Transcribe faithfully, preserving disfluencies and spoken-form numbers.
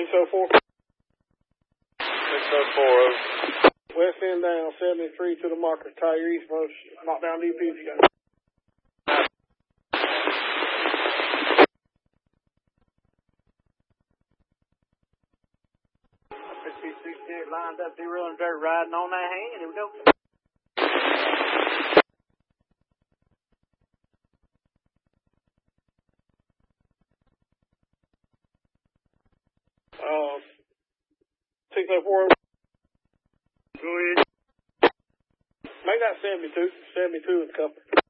six oh four. six oh four. West end down, seventy-three to the marker. Tie your eastmost. Knock down D P if you got it. sixty-eight lined up, zero and dirt, riding on that hand. Here we go. Uh, six oh four. Go ahead. Make that seventy-two. seventy-two is a couple.